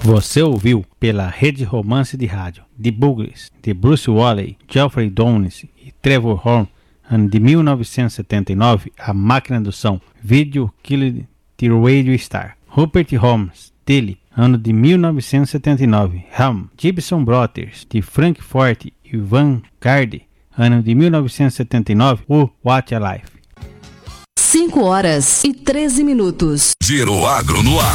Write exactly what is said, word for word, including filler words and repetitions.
Você ouviu pela Rede Romance de Rádio The Buggles, de Bruce Woolley, Geoffrey Downes e Trevor Horn, ano de mil novecentos e setenta e nove, A Máquina do Som, Video Killed the Radio Star. Rupert Holmes, dele, ano de mil novecentos e setenta e nove, Ham, Gibson Brothers, de Frank Forte e Vanguard, ano de mil novecentos e setenta e nove, o What a Life. cinco horas e treze minutos. Giro Agro no ar.